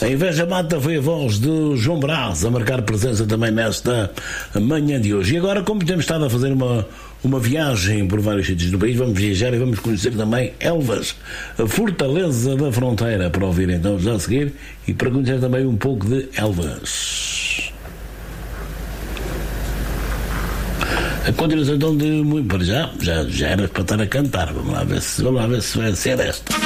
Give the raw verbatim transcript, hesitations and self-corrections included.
A Inveja Mata foi a voz de João Brás a marcar presença também nesta manhã de hoje. E agora, como temos estado a fazer uma, uma viagem por vários sítios do país, vamos viajar e vamos conhecer também Elvas, a Fortaleza da Fronteira, para ouvir então já a seguir e para conhecer também um pouco de Elvas. A continuação então de muito para já, já, já era para estar a cantar. Vamos lá ver se, vamos lá ver se vai ser esta.